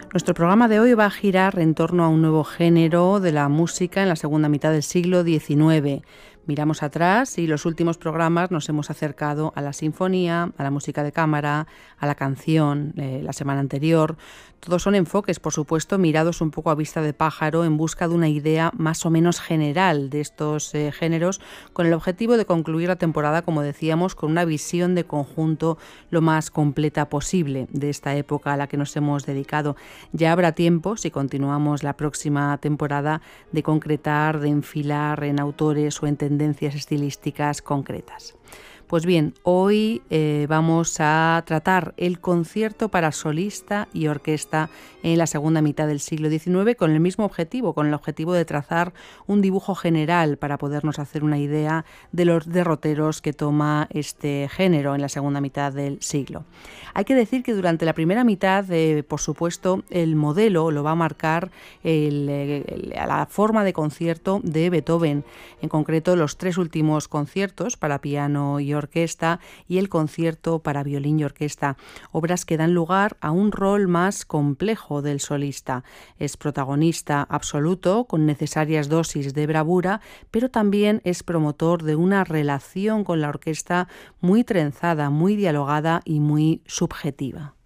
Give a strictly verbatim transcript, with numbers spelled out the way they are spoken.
Nuestro programa de hoy va a girar en torno a un nuevo género de la música en la segunda mitad del siglo diecinueve. Miramos atrás y los últimos programas nos hemos acercado a la sinfonía, a la música de cámara, a la canción, eh, la semana anterior. Todos son enfoques, por supuesto, mirados un poco a vista de pájaro en busca de una idea más o menos general de estos eh, géneros, con el objetivo de concluir la temporada, como decíamos, con una visión de conjunto lo más completa posible de esta época a la que nos hemos dedicado. Ya habrá tiempo, si continuamos la próxima temporada, de concretar, de enfilar en autores o en tendencias estilísticas concretas. Pues bien, hoy eh, vamos a tratar el concierto para solista y orquesta en la segunda mitad del siglo diecinueve con el mismo objetivo, con el objetivo de trazar un dibujo general para podernos hacer una idea de los derroteros que toma este género en la segunda mitad del siglo. Hay que decir que durante la primera mitad, eh, por supuesto, el modelo lo va a marcar el, el, la forma de concierto de Beethoven, en concreto los tres últimos conciertos para piano y orquesta y el concierto para violín y orquesta, obras que dan lugar a un rol más complejo del solista. Es protagonista absoluto con necesarias dosis de bravura, pero también es promotor de una relación con la orquesta muy trenzada, muy dialogada y muy subjetiva.